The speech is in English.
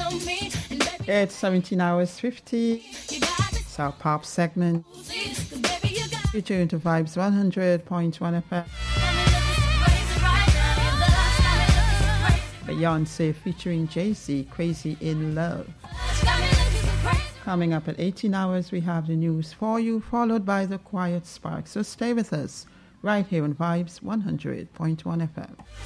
It's 17 hours 50. It's our pop segment. You tune to Vibes 100.1 FM. Beyonce featuring Jay-Z, Crazy in Love. Coming up at 18 hours, we have the news for you, followed by the Quiet Spark. So stay with us right here on Vibes 100.1 FM.